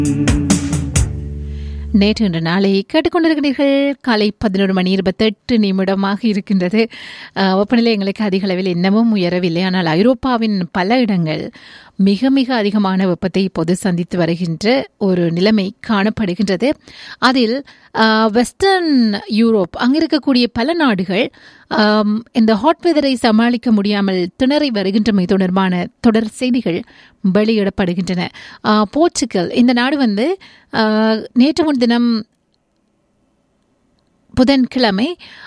நேற்று இன்று நாளை கேட்டுக்கொண்டிருக்கிறீர்கள். காலை 11:28 இருக்கின்றது. வெப்பநிலை எங்களுக்கு அதிக அளவில் இன்னமும் உயரவில்லை. ஆனால் ஐரோப்பாவின் பல இடங்கள் மிக மிக அதிகமான வெப்பத்தை இப்போது சந்தித்து வருகின்ற ஒரு நிலைமை காணப்படுகின்றது. அதில் வெஸ்டர்ன் யூரோப் அங்கிருக்கக்கூடிய பல நாடுகள் இந்த ஹாட் வெதரை சமாளிக்க முடியாமல் திணறி வருகின்றமை தொடர்பான தொடர் செய்திகள் வெளியிடப்படுகின்றன. போர்ச்சுகல் இந்த நாடு நேற்று முன்தினம் புதன்கிழமை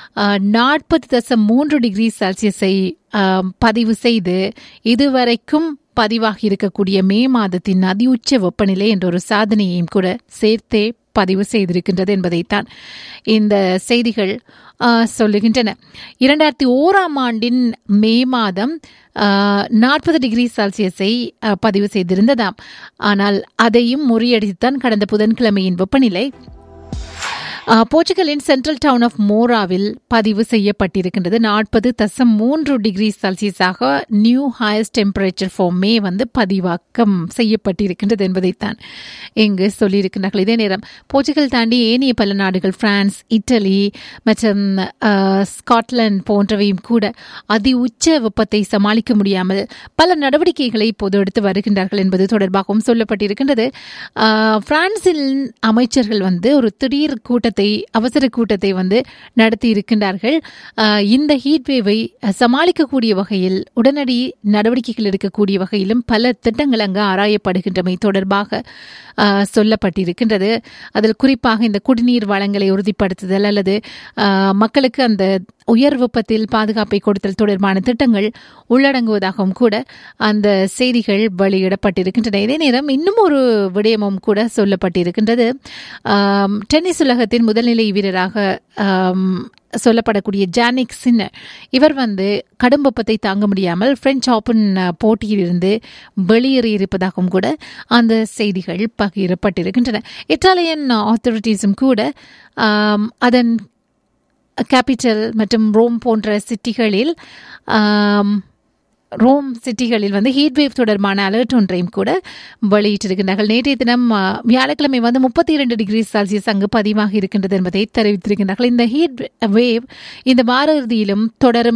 40.3 டிகிரி செல்சியஸை பதிவு செய்து இதுவரைக்கும் பதிவாகி இருக்கக்கூடிய மே மாதத்தின் அதிஉச்ச வெப்பநிலை என்ற ஒரு சாதனையையும் கூட சேர்த்தே பதிவு செய்திருக்கின்றது என்பதைத்தான் இந்த செய்திகள் சொல்லுகின்றன. 2001ஆம் ஆண்டின் மே மாதம் 40 டிகிரி செல்சியஸை பதிவு செய்திருந்ததாம். ஆனால் அதையும் முறியடித்துத்தான் கடந்த புதன்கிழமையின் வெப்பநிலை போர்ச்சுகலின் சென்ட்ரல் டவுன் ஆஃப் மோராவில் பதிவு செய்யப்பட்டிருக்கின்றது. 40.3 டிகிரி செல்சியஸாக நியூ ஹையஸ்ட் டெம்பரேச்சர் ஃபார் மே பதிவாக்கம் செய்யப்பட்டிருக்கின்றது என்பதைத்தான் இங்கு சொல்லியிருக்கிறார்கள். இதே நேரம் போர்ச்சுகல் தாண்டி ஏனைய பல நாடுகள் பிரான்ஸ், இட்டலி மற்றும் ஸ்காட்லாந்து போன்றவையும் கூட அதி உச்ச வெப்பத்தை சமாளிக்க முடியாமல் பல நடவடிக்கைகளை இப்போது எடுத்து வருகின்றார்கள் என்பது தொடர்பாகவும் சொல்லப்பட்டிருக்கின்றது. பிரான்சில் அமைச்சர்கள் ஒரு திடீர் அவசர கூட்டத்தை நடத்தி இருக்கின்றார்கள். இந்த ஹீட் வேவை சமாளிக்கக்கூடிய வகையில் உடனடி நடவடிக்கைகள் எடுக்கக்கூடிய வகையிலும் பல திட்டங்கள் அங்கு ஆராயப்படுகின்றமை தொடர்பாக சொல்லப்பட்டிருக்கின்றது. அதில் குறிப்பாக இந்த குடிநீர் வளங்களை உறுதிப்படுத்துதல் அல்லது மக்களுக்கு அந்த உயர் வெப்பத்தில் பாதுகாப்பை கொடுத்தல் தொடர்பான திட்டங்கள் உள்ளடங்குவதாகவும் கூட அந்த செய்திகள் வெளியிடப்பட்டிருக்கின்றன. இதே நேரம் இன்னும் ஒரு விடயமும் கூட சொல்லப்பட்டிருக்கின்றது. டென்னிஸ் உலகத்தின் முதல்நிலை வீரராக சொல்லப்படக்கூடிய ஜானிக் சின்னர் இவர் கடும் வெப்பத்தை தாங்க முடியாமல் பிரெஞ்சு ஓபன் போட்டியிலிருந்து வெளியேறியிருப்பதாகவும் கூட அந்த செய்திகள் பகிரப்பட்டிருக்கின்றன. இத்தாலியன் ஆத்தாரிட்டிஸும் கூட அதன் கேபிட்டல் மற்றும் ரோம் போன்ற சிட்டிகளில் ஹீட் வேவ் தொடர்பான அலர்ட் ஒன்றையும் கூட வெளியிட்டிருக்கின்றார்கள். நேற்றைய தினம் வியாழக்கிழமை 32 டிகிரி செல்சியஸ் அங்கு பதிவாக இருக்கின்றது என்பதை தெரிவித்திருக்கின்றார்கள். இந்த ஹீட் வேவ் இந்த வார இறுதியிலும் தொடரும்